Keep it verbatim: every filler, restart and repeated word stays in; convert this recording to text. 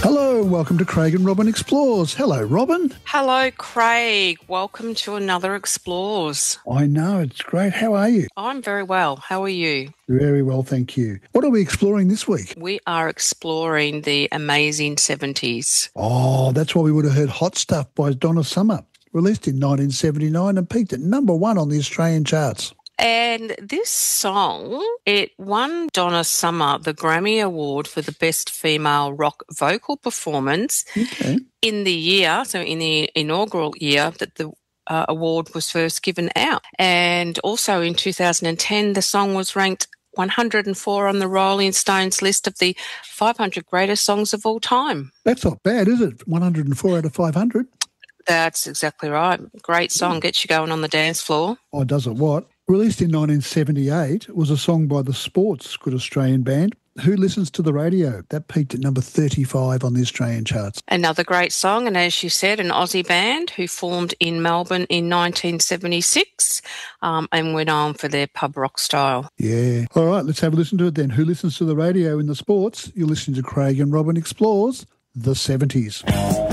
Hello and welcome to Craig and Robin Explores. Hello, Robin. Hello, Craig. Welcome to another Explores. I know, it's great. How are you? I'm very well. How are you? Very well, thank you. What are we exploring this week? We are exploring the amazing seventies. Oh, that's why we would have heard Hot Stuff by Donna Summer, released in nineteen seventy-nine and peaked at number one on the Australian charts. And this song, it won Donna Summer the Grammy Award for the Best Female Rock Vocal Performance Okay. in the year, so in the inaugural year that the uh, award was first given out. And also in two thousand ten, the song was ranked one hundred four on the Rolling Stones list of the five hundred greatest songs of all time. That's not bad, is it? one hundred four out of five hundred. That's exactly right. Great song. Gets you going on the dance floor. Oh, does it what? Released in nineteen seventy-eight, it was a song by The Sports, good Australian band. Who Listens to the Radio? That peaked at number thirty-five on the Australian charts. Another great song, and as you said, an Aussie band who formed in Melbourne in nineteen seventy-six um, and went on for their pub rock style. Yeah. All right, let's have a listen to it then. Who Listens to the Radio in The Sports? You're listening to Craig and Robin Explores the seventies.